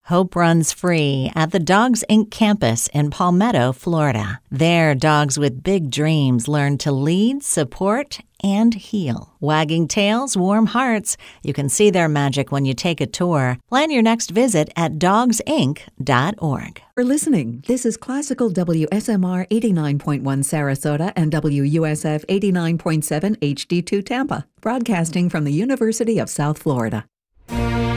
Hope runs free at the Dogs Inc. campus in Palmetto, Florida. There, dogs with big dreams learn to lead, support, and heal. Wagging tails, warm hearts. You can see their magic when you take a tour. Plan your next visit at dogsinc.org. For listening, this is Classical WSMR 89.1 Sarasota and WUSF 89.7 HD2 Tampa, broadcasting from the University of South Florida.